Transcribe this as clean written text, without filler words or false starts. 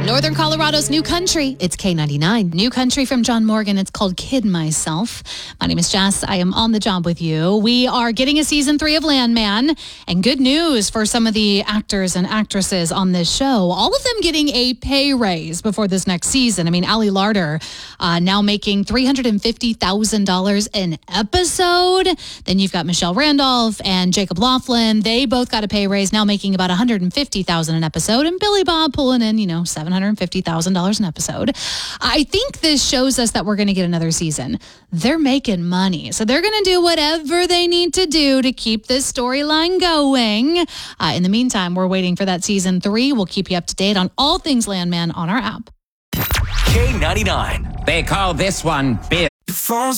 Northern Colorado's new country. It's K99. New country from John Morgan. It's called Kid Myself. My name is Jess. I am on the job with you. We are getting a season 3 of Landman. And good news for some of the actors and actresses on this show. All of them getting a pay raise before this next season. I mean, Ali Larter now making $350,000 an episode. Then you've got Michelle Randolph and Jacob Laughlin. They both got a pay raise, now making about $150,000 an episode. And Billy Bob pulling in, $750,000 an episode. I think this shows us that we're going to get another season. They're making money, so they're going to do whatever they need to do to keep this storyline going. In the meantime, we're waiting for that season 3. We'll keep you up to date on all things Landman on our app. K99. They call this one Bill.